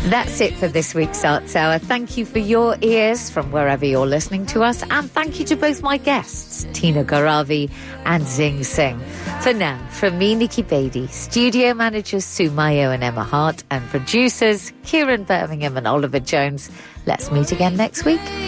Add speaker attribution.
Speaker 1: That's it for this week's Arts Hour. Thank you for your ears from wherever you're listening to us, and thank you to both my guests, Tina Gauravi and Zing Singh. For now, from me, Nikki Beattie, studio managers Sue Mayo and Emma Hart, and producers Kieran Birmingham and Oliver Jones, let's meet again next week.